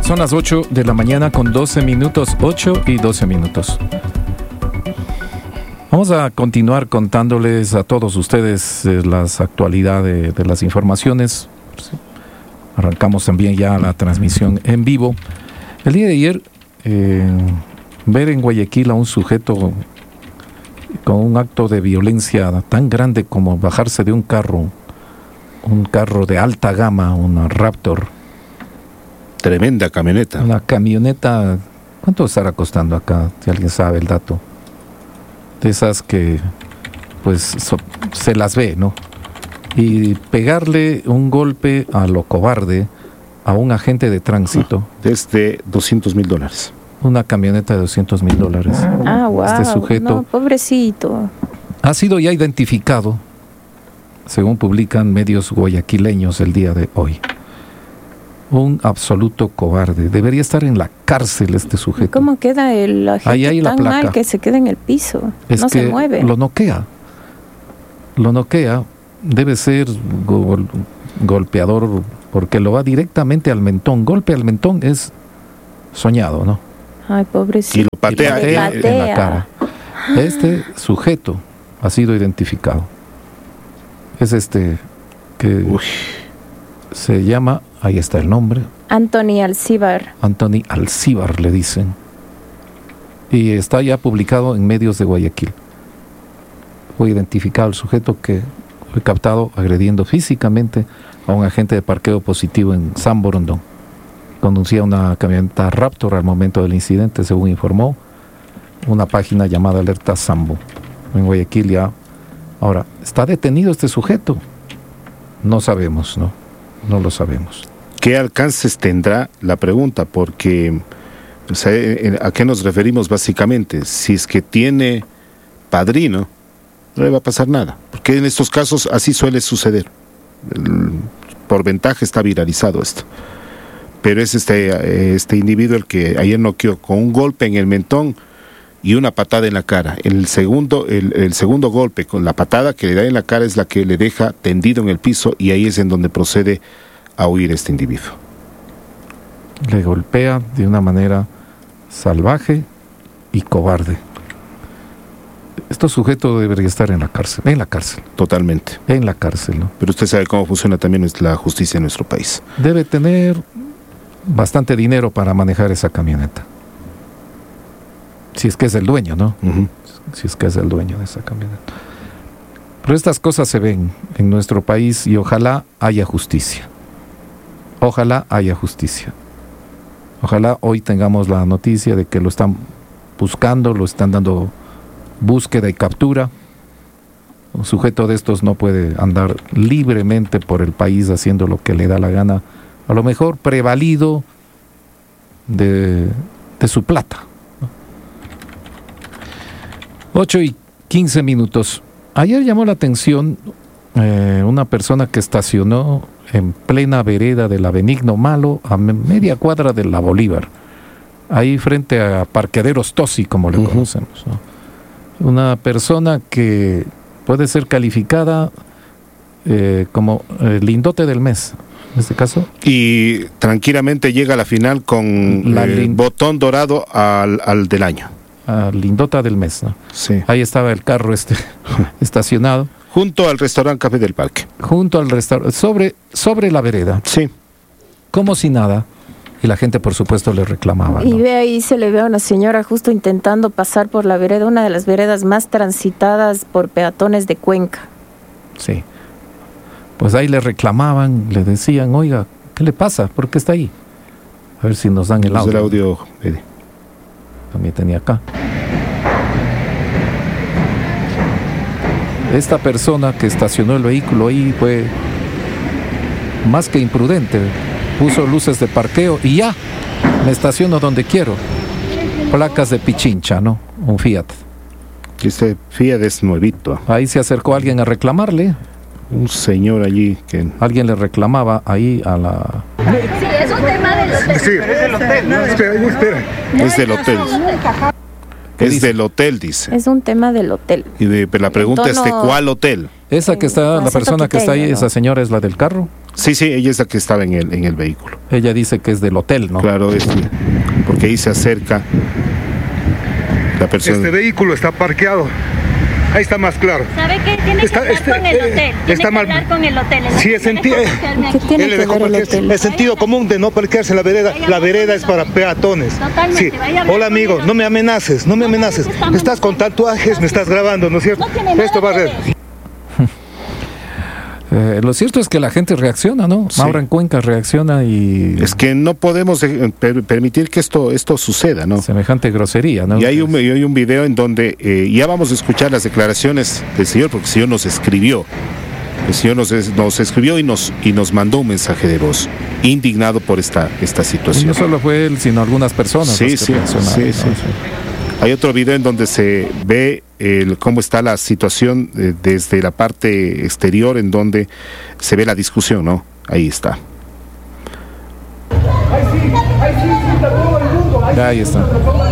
Son las 8 de la mañana con 12 minutos, 8 y 12 minutos. Vamos a continuar contándoles a todos ustedes las actualidades de las informaciones. Arrancamos también ya la transmisión en vivo. El día de ayer, ver en Guayaquil a un sujeto con un acto de violencia tan grande como bajarse de un carro de alta gama, una Raptor. Tremenda camioneta. Una camioneta, ¿cuánto estará costando acá? Si alguien sabe el dato. De esas que, pues, se las ve, ¿no? Y pegarle un golpe a lo cobarde a un agente de tránsito. Desde $200,000. Una camioneta de $200,000. Ah, wow. Este sujeto no, pobrecito. ha sido ya identificado, según publican medios guayaquileños el día de hoy. Un absoluto cobarde. Debería estar en la cárcel este sujeto. ¿Cómo queda el agente Ahí hay la tan placa. mal que se queda en el piso? Es no que se mueve. Lo noquea. Debe ser golpeador porque lo va directamente al mentón. Golpe al mentón es soñado, ¿no? Ay, pobrecito. Y lo patea, En la cara. Este sujeto ha sido identificado. Es este que se llama, ahí está el nombre, Anthony Alcíbar. Anthony Alcíbar le dicen. Y está ya publicado en medios de Guayaquil. Fue identificado el sujeto que fue captado agrediendo físicamente a un agente de parqueo positivo en San Borondón. Conducía una camioneta Raptor al momento del incidente, según informó una página llamada Alerta Sambo. En Guayaquil ya. Ahora, ¿está detenido este sujeto? No sabemos, ¿no? No lo sabemos. ¿Qué alcances tendrá la pregunta? Porque, o sea, ¿a qué nos referimos básicamente? Si es que tiene padrino, no le va a pasar nada. Porque en estos casos así suele suceder. Por ventaja está viralizado esto. Pero es este individuo el que ayer noqueó con un golpe en el mentón y una patada en la cara. El segundo golpe con la patada que le da en la cara es la que le deja tendido en el piso y ahí es en donde procede a huir este individuo. Le golpea de una manera salvaje y cobarde. Este sujeto debería estar en la cárcel. Totalmente. En la cárcel, ¿no? Pero usted sabe cómo funciona también la justicia en nuestro país. Debe tener bastante dinero para manejar esa camioneta. Si es que es el dueño, ¿no? Uh-huh. Si es que es el dueño de esa camioneta. Pero estas cosas se ven en nuestro país y ojalá haya justicia. Ojalá haya justicia. Ojalá hoy tengamos la noticia de que lo están buscando, lo están dando búsqueda y captura. Un sujeto de estos no puede andar libremente por el país haciendo lo que le da la gana. A lo mejor prevalido de su plata. 8:15. Ayer llamó la atención una persona que estacionó en plena vereda de la Benigno Malo, a media cuadra de la Bolívar, ahí frente a Parqueaderos Tosi, como le conocemos, ¿no? Una persona que puede ser calificada como lindote del mes, en este caso. Y tranquilamente llega a la final con botón dorado al del año. Lindota del mes, ¿no? Sí. Ahí estaba el carro estacionado. Junto al restaurante Café del Parque. Junto al restaurante, sobre la vereda. Sí. Como si nada. Y la gente, por supuesto, le reclamaba, ¿no? Y ve ahí, se le ve a una señora justo intentando pasar por la vereda, una de las veredas más transitadas por peatones de Cuenca. Sí. Pues ahí le reclamaban, le decían, oiga, ¿qué le pasa? ¿Por qué está ahí? A ver si nos dan el audio. El audio, Eddie. También tenía acá. Esta persona que estacionó el vehículo ahí fue más que imprudente. Puso luces de parqueo y ya, me estaciono donde quiero. Placas de Pichincha, ¿no? Un Fiat. Este Fiat es nuevito. Ahí se acercó alguien a reclamarle. Un señor allí que... Alguien le reclamaba ahí a la... Sí, es un tema del hotel. Sí, pero es del hotel, ¿no? Espera. Es del hotel. Es del hotel, dice. Es un tema del hotel. Y la pregunta es de cuál hotel. Esa que está, la persona que está ahí, ¿no? esa señora es la del carro. Sí, ella es la que estaba en el vehículo. Ella dice que es del hotel, ¿no? Claro, porque ahí se acerca la persona. Este vehículo está parqueado. Ahí está más claro. ¿Sabe qué? Tiene que hablar con el hotel. Está Tiene mal. que hablar con el hotel. Sí, es sentido. ¿Qué tiene que ver el hotel? Es sentido común de no parquearse en la vereda. La vereda es para peatones. Totalmente, Sí. vaya a hablar Hola con amigo, el no me amenaces, no me amenaces. estamos Estás con tatuajes, me estás grabando, ¿no es cierto? No tiene nada Esto va a que ser. ver. Lo cierto es que la gente reacciona, ¿no? Sí. Maura en Cuenca reacciona y... Es que no podemos permitir que esto suceda, ¿no? Semejante grosería, ¿no? Y hay un video en donde ya vamos a escuchar las declaraciones del señor, porque el señor nos escribió. El señor nos escribió y nos mandó un mensaje de voz, indignado por esta Y situación. no solo fue él, sino algunas personas. Sí, las que sí, reaccionaron, sí, ¿no? sí. Hay otro video en donde se ve cómo está la situación desde la parte exterior, en donde se ve la discusión, ¿no? Ahí está. Ya, ahí está.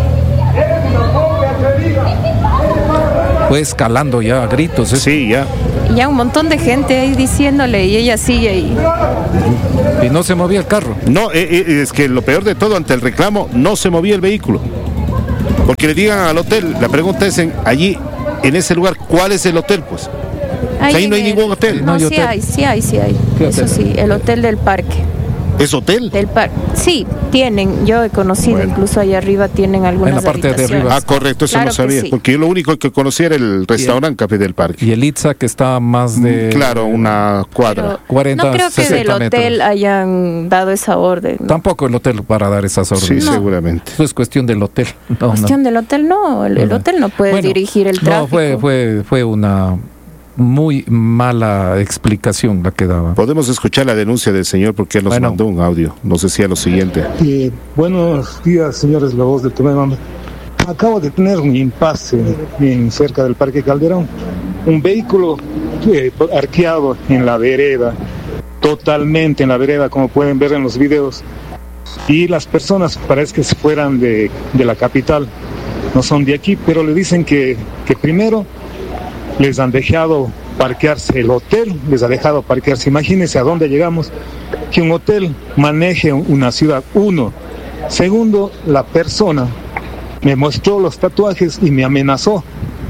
Fue escalando ya a gritos. Sí, ya. Ya un montón de gente ahí diciéndole y ella sigue ahí. Y no se movía el carro. No, es que lo peor de todo, ante el reclamo, no se movía el vehículo. Porque le digan al hotel, la pregunta es allí, en ese lugar, ¿cuál es el hotel? Pues ahí no hay ningún hotel. No, hay sí hotel. hay. ¿Qué Eso hotel? sí, el hotel del parque. ¿Es hotel? Del parque. Sí, tienen, yo he conocido, Bueno. incluso allá arriba tienen algunas En la parte de habitaciones. arriba. Ah, correcto, eso Claro no que sabía. sí. Porque yo lo único que conocía era el restaurante Café del Parque. Y el Itza, que está más de... Claro, una cuadra. Pero 40, no creo que 60 del hotel metros. hayan dado esa orden. ¿no? Tampoco el hotel para dar esas Sí, órdenes. seguramente. Eso es cuestión del hotel. No, Cuestión del hotel, no. El Bueno. hotel no puede Bueno, dirigir el tráfico. No, fue una muy mala explicación la que daba. Podemos escuchar la denuncia del señor porque él nos Bueno. mandó un audio. Nos decía lo siguiente. Buenos días, señores, la voz del Tomé. Acabo de tener un impasse cerca del Parque Calderón. Un vehículo arqueado en la vereda, totalmente en la vereda, como pueden ver en los videos. Y las personas parece que fueran de la capital, no son de aquí, pero le dicen que primero les han dejado parquearse, el hotel les ha dejado parquearse. Imagínense a dónde llegamos, que un hotel maneje una ciudad. Uno. Segundo, la persona me mostró los tatuajes y me amenazó.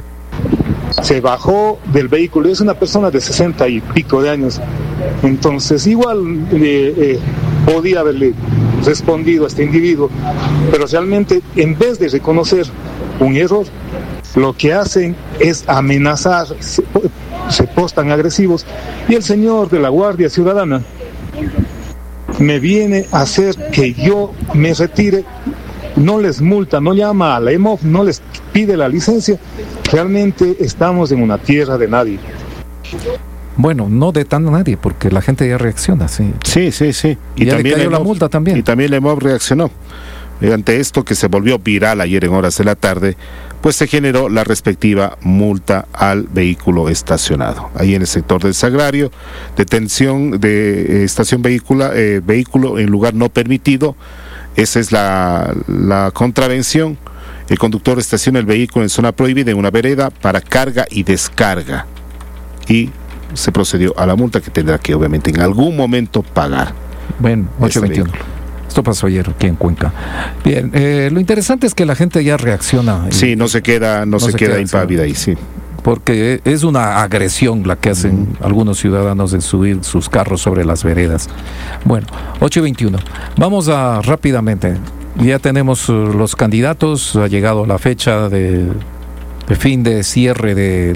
Se bajó del vehículo, es una persona de 60 y pico de años. Entonces igual podía haberle respondido a este individuo, pero realmente en vez de reconocer un error, lo que hacen es amenazar, se postan agresivos, y el señor de la Guardia Ciudadana me viene a hacer que yo me retire, no les multa, no llama a la EMOF, no les pide la licencia. Realmente estamos en una tierra de nadie. Bueno, no de tan nadie, porque la gente ya reacciona, sí. Sí. Y ya le cayó la multa también. Y también la EMOV reaccionó. Ante esto, que se volvió viral ayer en horas de la tarde, pues se generó la respectiva multa al vehículo estacionado. Ahí en el sector del Sagrario, detención de estación vehículo en lugar no permitido. Esa es la contravención. El conductor estaciona el vehículo en zona prohibida en una vereda para carga y descarga. Y se procedió a la multa que tendrá que obviamente en algún momento pagar. Bueno, 8:21. Esto pasó ayer aquí en Cuenca. Bien, lo interesante es que la gente ya reacciona. Sí, no se queda impávida ahí, sí. Porque es una agresión la que hacen algunos ciudadanos en subir sus carros sobre las veredas. Bueno, 8:21. Vamos a rápidamente. Ya tenemos los candidatos, ha llegado la fecha de fin de cierre de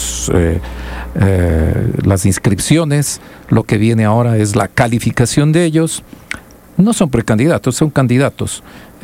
las inscripciones. Lo que viene ahora es la calificación de ellos. No son precandidatos, son candidatos.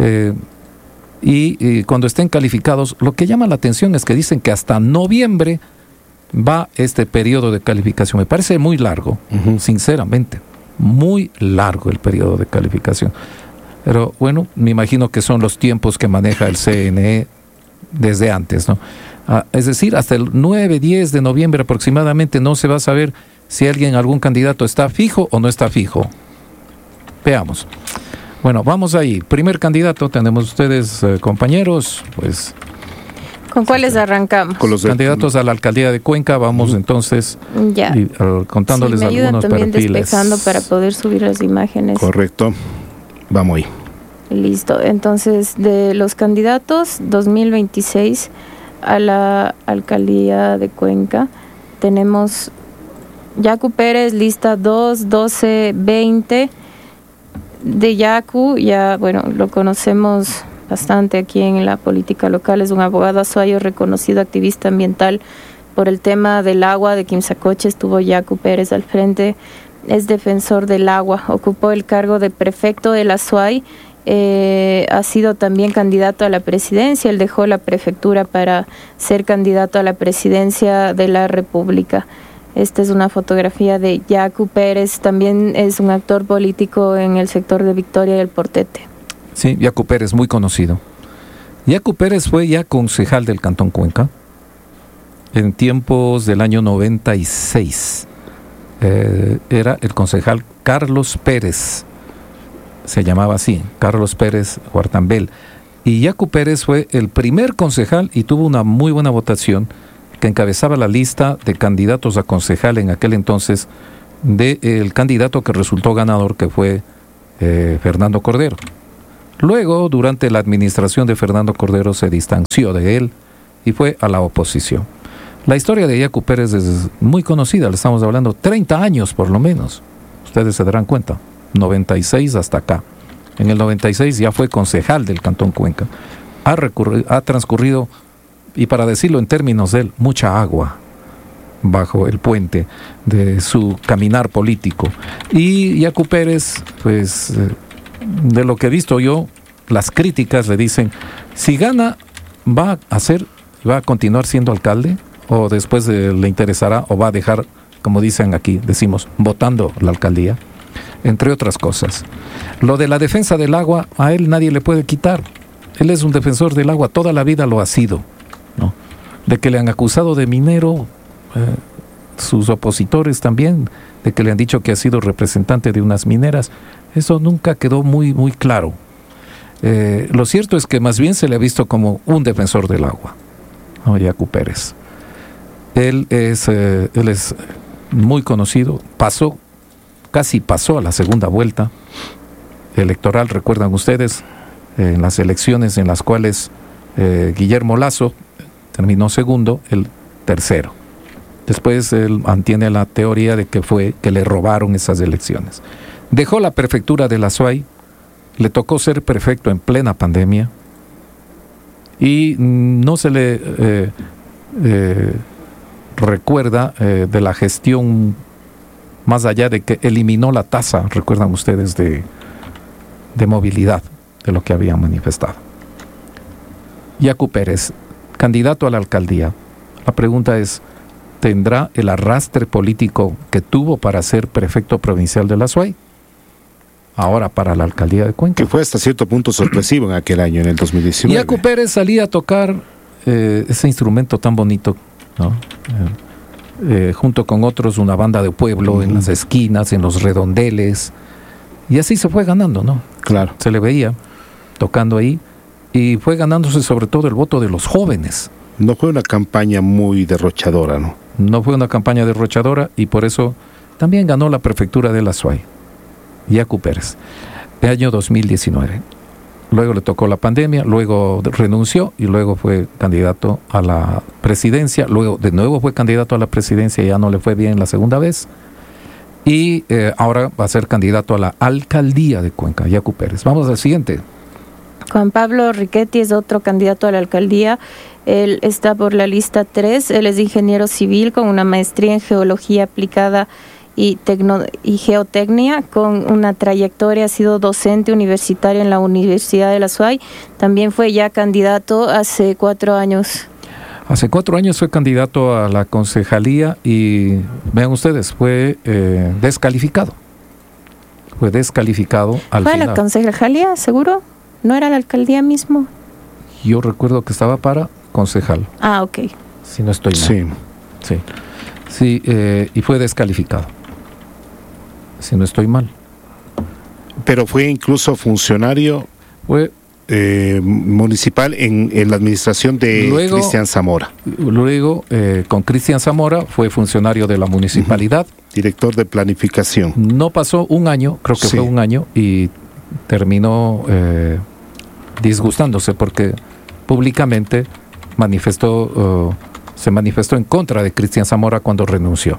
Y cuando estén calificados, lo que llama la atención es que dicen que hasta noviembre va este periodo de calificación. Me parece muy largo, sinceramente, muy largo el periodo de calificación. Pero bueno, me imagino que son los tiempos que maneja el CNE desde antes, ¿no? Es decir, hasta el 9-10 de noviembre aproximadamente no se va a saber si algún candidato está fijo o no está fijo. Veamos. Bueno, vamos ahí. Primer candidato, tenemos ustedes, compañeros, pues... ¿Con cuáles arrancamos? Con los candidatos a la alcaldía de Cuenca, vamos entonces Ya. contándoles Sí, me ayudan algunos también perfiles. despejando para poder subir las imágenes. Correcto. Vamos ahí. Listo. Entonces, de los candidatos 2026 a la alcaldía de Cuenca, tenemos Yacu Pérez, lista 2, 12, 20. De Yacu, ya, bueno, lo conocemos bastante aquí en la política local, es un abogado azuayo reconocido activista ambiental por el tema del agua de Quimsacoche, estuvo Yacu Pérez al frente, es defensor del agua, ocupó el cargo de prefecto del Azuay, ha sido también candidato a la presidencia, él dejó la prefectura para ser candidato a la presidencia de la República. Esta es una fotografía de Yacu Pérez, también es un actor político en el sector de Victoria y el Portete. Sí, Yacu Pérez, muy conocido. Yacu Pérez fue ya concejal del Cantón Cuenca en tiempos del año 96. Era el concejal Carlos Pérez, se llamaba así, Carlos Pérez Huartambel. Y Yacu Pérez fue el primer concejal y tuvo una muy buena votación, que encabezaba la lista de candidatos a concejal en aquel entonces del candidato que resultó ganador, que fue Fernando Cordero. Luego, durante la administración de Fernando Cordero, se distanció de él y fue a la oposición. La historia de Yacu Pérez es muy conocida, le estamos hablando 30 años por lo menos. Ustedes se darán cuenta, 96 hasta acá. En el 96 ya fue concejal del Cantón Cuenca. Ha transcurrido, y para decirlo en términos de él, mucha agua bajo el puente de su caminar político. Y Yacu Pérez, pues, de lo que he visto yo, las críticas le dicen, si gana, va a continuar siendo alcalde, o después le interesará, o va a dejar, como dicen aquí, decimos, votando la alcaldía, entre otras cosas. Lo de la defensa del agua, a él nadie le puede quitar. Él es un defensor del agua, toda la vida lo ha sido, ¿no? De que le han acusado de minero, sus opositores también, de que le han dicho que ha sido representante de unas mineras, eso nunca quedó muy, muy claro. Lo cierto es que más bien se le ha visto como un defensor del agua, ¿no? Yacu Pérez. Él es muy conocido, casi pasó a la segunda vuelta electoral, recuerdan ustedes, en las elecciones en las cuales Guillermo Lasso terminó segundo, el tercero. Después él mantiene la teoría de que le robaron esas elecciones. Dejó la prefectura de la Azuay, le tocó ser prefecto en plena pandemia y no se le recuerda de la gestión, más allá de que eliminó la tasa, recuerdan ustedes, de movilidad, de lo que habían manifestado. Yacu Pérez, candidato a la alcaldía. La pregunta es, ¿tendrá el arrastre político que tuvo para ser prefecto provincial de la Azuay ahora para la alcaldía de Cuenca? Que fue hasta cierto punto sorpresivo en aquel año, en el 2019. Yacu Pérez salía a tocar ese instrumento tan bonito, ¿no? Junto con otros, una banda de pueblo, en las esquinas, en los redondeles, y así se fue ganando, ¿no? Claro. Se le veía tocando ahí, y fue ganándose sobre todo el voto de los jóvenes. No fue una campaña muy derrochadora, ¿no? No fue una campaña derrochadora, y por eso también ganó la prefectura de la Azuay, Yacu Pérez, el año 2019. Luego le tocó la pandemia, luego renunció y luego fue candidato a la presidencia, luego de nuevo fue candidato a la presidencia, ya no le fue bien la segunda vez, y ahora va a ser candidato a la alcaldía de Cuenca, Yacu Pérez. Vamos al siguiente. Juan Pablo Riquetti es otro candidato a la alcaldía. Él está por la lista 3. Él es ingeniero civil con una maestría en geología aplicada y geotecnia, con una trayectoria, ha sido docente universitario en la Universidad de la Azuay. También fue ya candidato hace 4 años. Hace 4 años fue candidato a la concejalía y, vean ustedes, fue descalificado. Fue descalificado al ¿Fue final. a la concejalía, seguro? ¿No era la alcaldía mismo? Yo recuerdo que estaba para concejal. Ah, ok. Si no estoy mal. Sí. Sí, y fue descalificado. Si no estoy mal. Pero fue incluso funcionario. Fue municipal en la administración de Cristian Zamora. Luego, con Cristian Zamora, fue funcionario de la municipalidad. Director de planificación. No pasó un año, creo que fue un año, y terminó disgustándose porque públicamente se manifestó en contra de Cristian Zamora cuando renunció.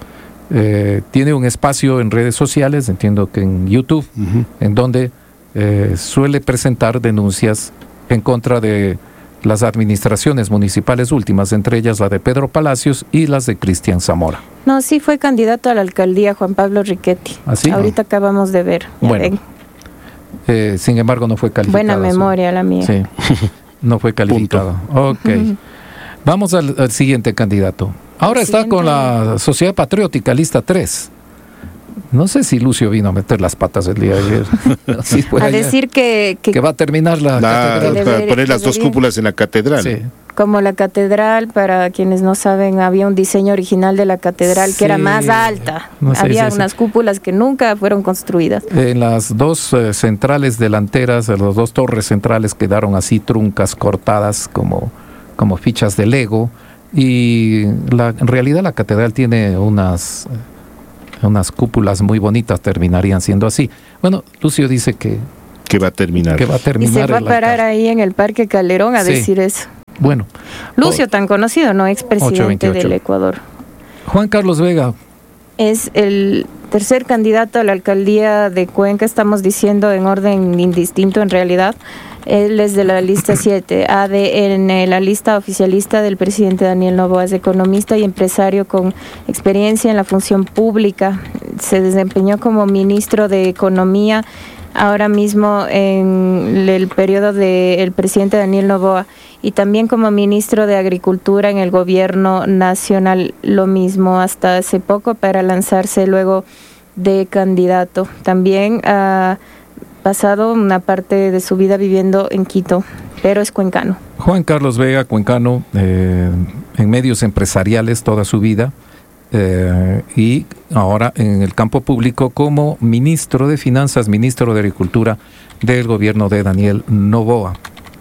Tiene un espacio en redes sociales, entiendo que en YouTube, en donde suele presentar denuncias en contra de las administraciones municipales últimas, entre ellas la de Pedro Palacios y las de Cristian Zamora. No, sí fue candidato a la alcaldía Juan Pablo Riquetti. ¿Ah, sí? Ahorita acabamos de ver. Bueno, sin embargo no fue calificado. Buena memoria la mía. Sí, no fue calificado. Ok. Vamos al siguiente candidato. Ahora está con la Sociedad Patriótica, lista 3. No sé si Lucio vino a meter las patas el día de ayer. Sí, a decir que va a terminar la catedral. Para poner las dos cúpulas en la catedral. Sí. Como la catedral, para quienes no saben, había un diseño original de la catedral que era más alta. Había unas cúpulas que nunca fueron construidas. En las dos centrales delanteras, las dos torres centrales quedaron así truncas, cortadas como fichas de Lego. Y en realidad la catedral tiene unas cúpulas muy bonitas, terminarían siendo así. Bueno, Lucio dice que va a terminar. Y se va a parar ahí en el Parque Calderón a decir eso. Bueno. Lucio, tan conocido, ¿no? Expresidente del Ecuador. Juan Carlos Vega. Es el tercer candidato a la alcaldía de Cuenca, estamos diciendo en orden indistinto en realidad. Él es de la lista 7, en la lista oficialista del presidente Daniel Noboa. Es economista y empresario con experiencia en la función pública. Se desempeñó como ministro de Economía ahora mismo en el periodo del presidente Daniel Noboa, y también como ministro de Agricultura en el gobierno nacional, lo mismo hasta hace poco, para lanzarse luego de candidato. También ha pasado una parte de su vida viviendo en Quito, pero es cuencano. Juan Carlos Vega, cuencano, en medios empresariales toda su vida, y ahora en el campo público como ministro de Finanzas, ministro de Agricultura del gobierno de Daniel Noboa.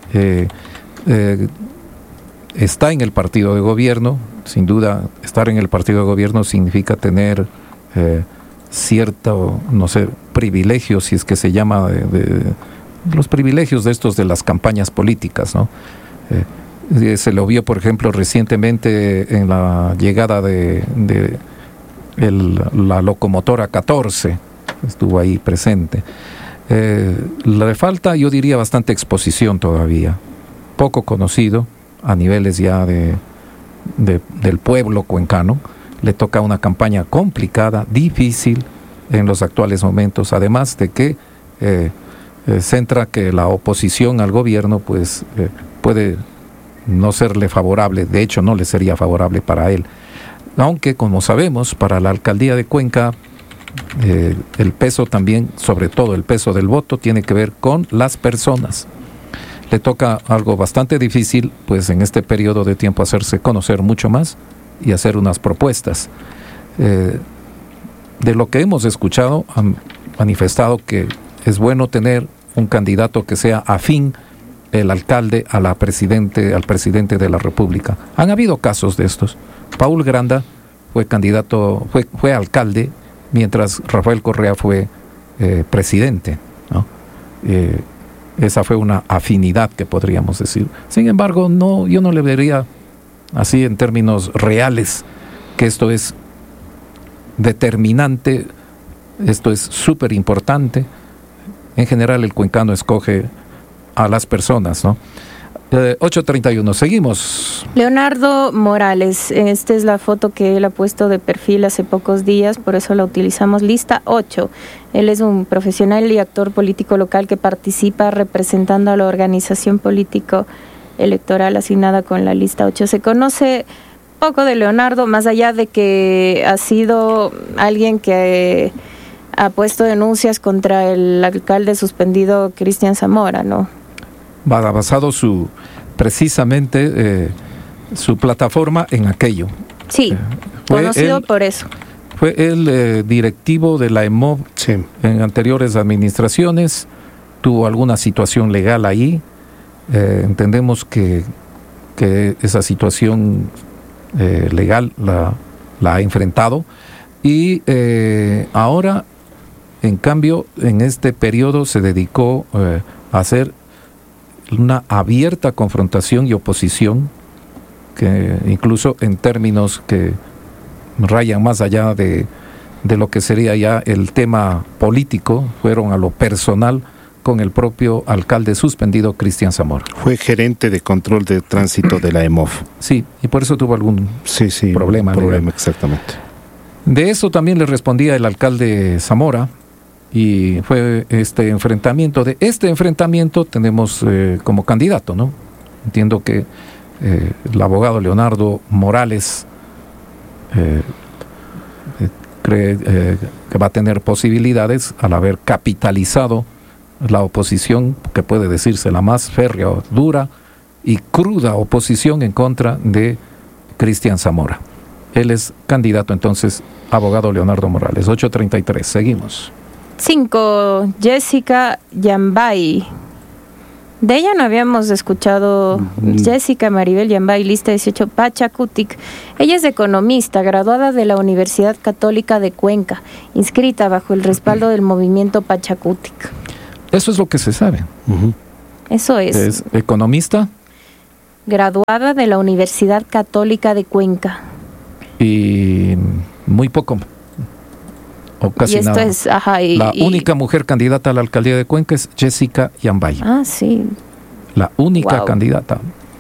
Está en el partido de gobierno. Sin duda, estar en el partido de gobierno significa tener cierto, no sé, privilegio, si es que se llama, de los privilegios de estos de las campañas políticas, ¿no? Se lo vio, por ejemplo, recientemente en la llegada de la locomotora 14, estuvo ahí presente. Le falta, yo diría, bastante exposición todavía, poco conocido a niveles ya del pueblo cuencano. Le toca una campaña complicada, difícil en los actuales momentos, además de que centra que la oposición al gobierno pues puede no serle favorable, de hecho no le sería favorable para él, aunque como sabemos para la alcaldía de Cuenca el peso también, sobre todo el peso del voto, tiene que ver con las personas. Le toca algo bastante difícil, pues en este periodo de tiempo hacerse conocer mucho más y hacer unas propuestas. De lo que hemos escuchado, han manifestado que es bueno tener un candidato que sea afín el alcalde al presidente de la República. Han habido casos de estos. Paul Granda fue candidato, fue alcalde, mientras Rafael Correa fue presidente, ¿no? Esa fue una afinidad que podríamos decir. Sin embargo, yo no le vería así en términos reales que esto es determinante, esto es súper importante. En general el cuencano escoge a las personas, ¿no? 8:31, seguimos. Leonardo Morales, esta es la foto que él ha puesto de perfil hace pocos días, por eso la utilizamos, lista 8. Él es un profesional y actor político local que participa representando a la organización político electoral asignada con la lista 8. Se conoce poco de Leonardo, más allá de que ha sido alguien que ha puesto denuncias contra el alcalde suspendido Cristian Zamora, ¿no? Basado precisamente su plataforma en aquello. Sí, conocido por eso. Fue el directivo de la EMOV, sí, en anteriores administraciones. tuvo alguna situación legal ahí. Entendemos que esa situación legal la ha enfrentado y ahora, en cambio, en este periodo se dedicó a hacer una abierta confrontación y oposición, que incluso en términos que rayan más allá de lo que sería ya el tema político, fueron a lo personal con el propio alcalde suspendido, Cristian Zamora. Fue gerente de control de tránsito de la EMOF. Sí, y por eso tuvo algún problema. Exactamente. De eso también le respondía el alcalde Zamora, y fue este enfrentamiento. De este enfrentamiento tenemos como candidato, ¿no? Entiendo que el abogado Leonardo Morales cree que va a tener posibilidades al haber capitalizado la oposición, que puede decirse la más férrea, dura y cruda oposición en contra de Cristian Zamora. Él es candidato entonces, abogado Leonardo Morales. 8:33, seguimos. 5, Jessica Yambay. De ella no habíamos escuchado. Jessica Maribel Yambay, lista 18, Pachacutic. Ella es economista, graduada de la Universidad Católica de Cuenca, inscrita bajo el respaldo del movimiento Pachacutic. Eso es lo que se sabe. Eso es. Es economista. Graduada de la Universidad Católica de Cuenca. Y muy poco. O casi y esto nada. Es, la única mujer candidata a la alcaldía de Cuenca es Jessica Yambay. Ah, sí. La única candidata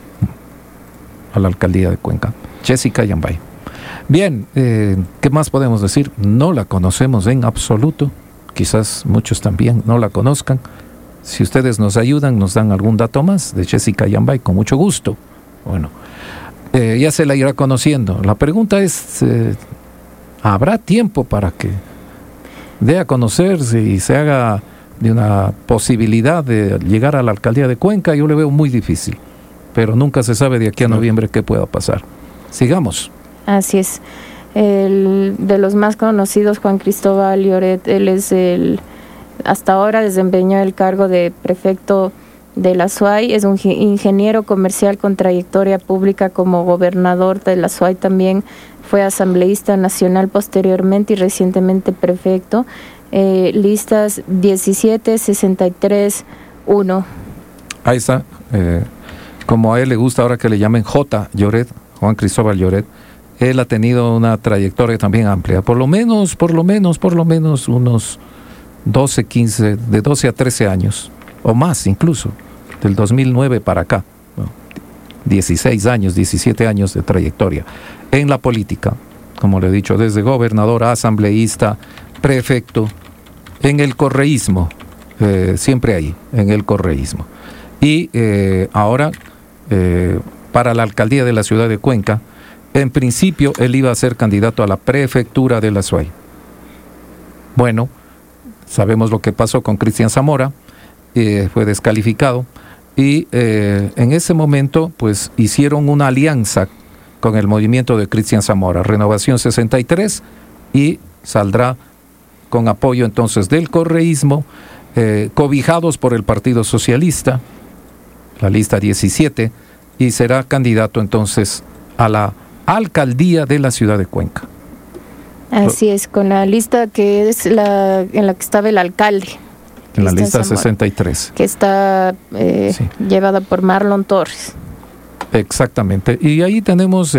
a la alcaldía de Cuenca, Jessica Yambay. Bien, ¿qué más podemos decir? No la conocemos en absoluto. Quizás muchos también no la conozcan. Si ustedes nos ayudan, nos dan algún dato más de Jessica Yambay, con mucho gusto. Bueno, ya se la irá conociendo. La pregunta es, ¿habrá tiempo para que dé a conocerse y se haga de una posibilidad de llegar a la alcaldía de Cuenca? Yo le veo muy difícil, pero nunca se sabe de aquí a noviembre qué pueda pasar. Sigamos. Así es. El de los más conocidos, Juan Cristóbal Lloret, él es hasta ahora desempeñó el cargo de prefecto de la SUAY, es un ingeniero comercial con trayectoria pública como gobernador de la SUAY también, fue asambleísta nacional posteriormente y recientemente prefecto. Listas 17, 63, 1. Ahí está. Como a él le gusta ahora que le llamen J. Lloret, Juan Cristóbal Lloret, él ha tenido una trayectoria también amplia, por lo menos unos 12, 15, de 12 a 13 años, o más incluso, del 2009 para acá, 16 años, 17 años de trayectoria en la política, como le he dicho, desde gobernador, asambleísta, prefecto, en el correísmo, siempre ahí, en el correísmo. Y ahora, para la alcaldía de la ciudad de Cuenca, en principio él iba a ser candidato a la prefectura de la SUAY. Bueno, sabemos lo que pasó con Cristian Zamora, fue descalificado, y en ese momento pues hicieron una alianza con el movimiento de Cristian Zamora, Renovación 63, y saldrá con apoyo entonces del correísmo, cobijados por el Partido Socialista, la lista 17, y será candidato entonces a la alcaldía de la ciudad de Cuenca. Así es, con la lista que es en la que estaba el alcalde. En la lista Zamora, 63. Que está llevada por Marlon Torres. Exactamente. Y ahí tenemos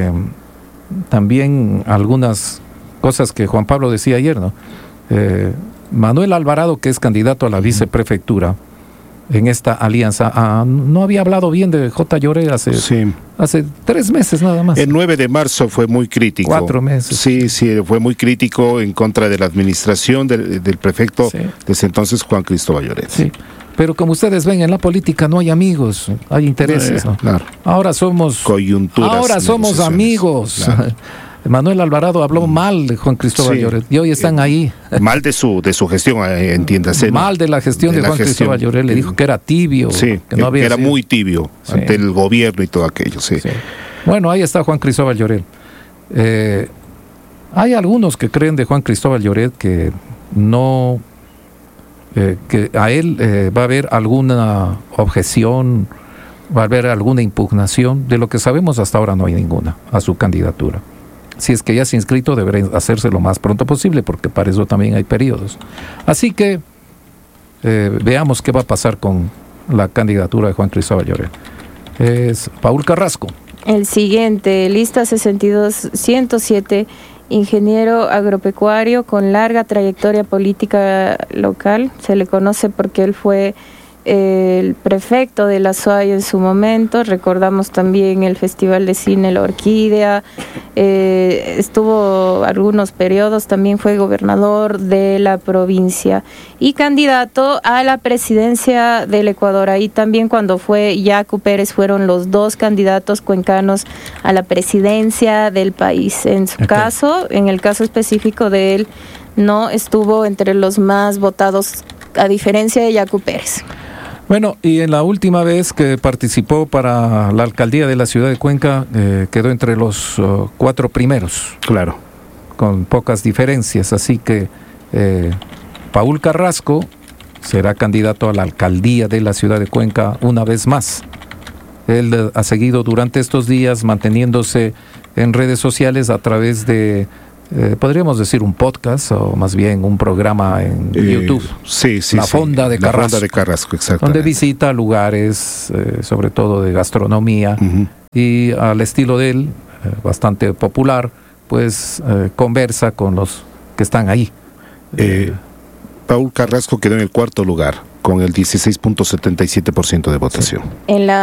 también algunas cosas que Juan Pablo decía ayer, ¿no? Manuel Alvarado, que es candidato a la viceprefectura en esta alianza, no había hablado bien de J. Lloret hace 3 meses nada más. El 9 de marzo fue muy crítico. 4 meses. Sí, fue muy crítico en contra de la administración del prefecto de ese entonces, Juan Cristóbal Lloret. Sí, pero como ustedes ven, en la política no hay amigos, hay intereses, ¿no? Claro. Ahora somos coyunturas. Ahora somos amigos. Claro. Manuel Alvarado habló mal de Juan Cristóbal Lloret y hoy están ahí. Mal de su gestión, entiéndase. Mal de la gestión de Juan Cristóbal Lloret. Le dijo que era tibio. Sí, que no había era sido muy tibio ante el gobierno y todo aquello. Sí. Bueno, ahí está Juan Cristóbal Lloret. Hay algunos que creen de Juan Cristóbal Lloret que no que a él va a haber alguna objeción, va a haber alguna impugnación. De lo que sabemos hasta ahora no hay ninguna a su candidatura. Si es que ya se ha inscrito, deberá hacerse lo más pronto posible, porque para eso también hay periodos. Así que veamos qué va a pasar con la candidatura de Juan Cristóbal Llorell. Es Paul Carrasco. El siguiente, lista 62-107, ingeniero agropecuario con larga trayectoria política local. Se le conoce porque él fue el prefecto de la SUAY en su momento. Recordamos también el Festival de Cine La Orquídea, estuvo algunos periodos, también fue gobernador de la provincia y candidato a la presidencia del Ecuador. Ahí también, cuando fue Yacu Pérez, fueron los dos candidatos cuencanos a la presidencia del país. En su caso, en el caso específico de él, no estuvo entre los más votados, a diferencia de Yacu Pérez. Bueno, y en la última vez que participó para la alcaldía de la ciudad de Cuenca, quedó entre los 4 primeros. Claro. Con pocas diferencias. Así que Paul Carrasco será candidato a la alcaldía de la ciudad de Cuenca una vez más. Él ha seguido durante estos días manteniéndose en redes sociales a través de, podríamos decir, un podcast, o más bien un programa en YouTube. Sí. La Fonda de Carrasco. La Fonda de Carrasco, exactamente. Donde visita lugares, sobre todo de gastronomía, y al estilo de él, bastante popular, pues conversa con los que están ahí. Paul Carrasco quedó en el 4º lugar, con el 16.77% de votación. En la